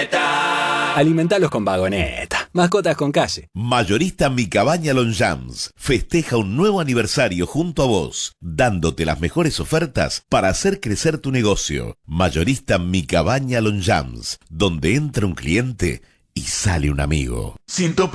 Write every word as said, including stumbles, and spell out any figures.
Vagoneta. Alimentalos con Vagoneta. Mascotas con calle. Mayorista Mi Cabaña Longchamps festeja un nuevo aniversario junto a vos, dándote las mejores ofertas para hacer crecer tu negocio. Mayorista Mi Cabaña Longchamps, donde entra un cliente y sale un amigo. Siento